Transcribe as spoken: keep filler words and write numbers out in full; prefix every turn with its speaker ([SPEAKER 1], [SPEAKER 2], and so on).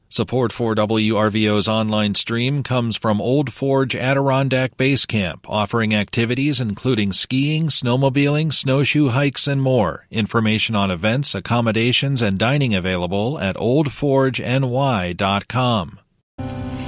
[SPEAKER 1] Support for W R V O's online stream comes from Old Forge Adirondack Base Camp, offering activities including skiing, snowmobiling, snowshoe hikes, and more. Information on events, accommodations, and dining available at old forge n y dot com.